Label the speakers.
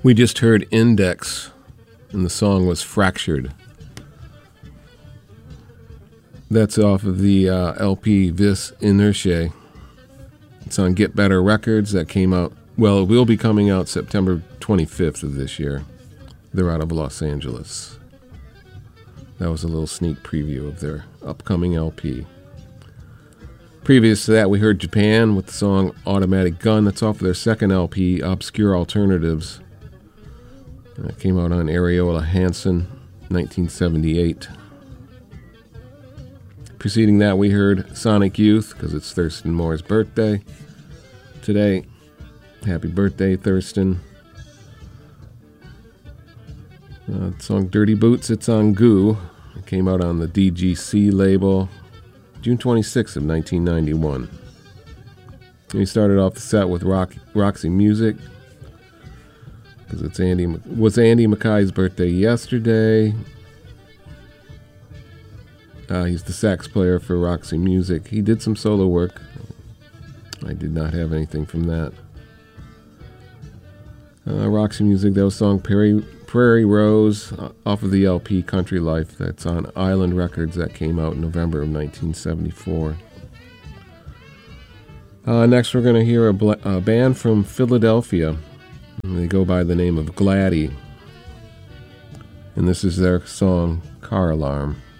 Speaker 1: We just heard Index, and the song was Fractured. That's off of the LP Vis Inertiae. It's on Get Better Records. That came out, well, it will be coming out September 25th of this year. They're out of Los Angeles. That was a little sneak preview of their upcoming LP. Previous to that, we heard Japan with the song Automatic Gun. That's off of their second LP, Obscure Alternatives. That came out on Areola Hansen, 1978. Preceding that, we heard Sonic Youth, because it's Thurston Moore's birthday today. Happy birthday, Thurston. The song Dirty Boots, it's on Goo. It came out on the DGC label, June 26th of 1991. And we started off the set with Roxy Music, because it's Andy Mackay's birthday yesterday. He's the sax player for Roxy Music. He did some solo work. I did not have anything from that. Roxy Music, that was song Prairie Rose off of the LP Country Life. That's on Island Records. That came out in November of 1974. Next we're going to hear a band from Philadelphia. They go by the name of Gladdy. And this is their song, Car Alarm.